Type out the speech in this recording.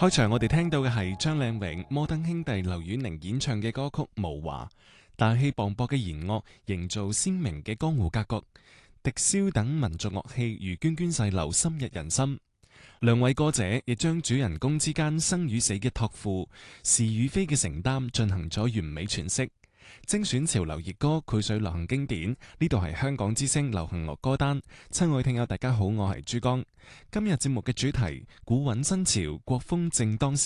開場我哋聽到嘅係張靚穎、摩登兄弟劉婉寧演唱嘅歌曲《無華》，大氣磅礴嘅弦樂營造鮮明嘅江湖格局，笛簫等民族樂器如涓涓細流，深入人心。兩位歌者亦將主人公之間生與死嘅託付、是與非嘅承擔進行咗完美詮釋。精選潮流熱歌，繪水流行經典，呢度係香港之聲流行樂歌單。親愛聽友大家好，我係珠江。今日節目嘅主題：古韻新潮，國風正當時。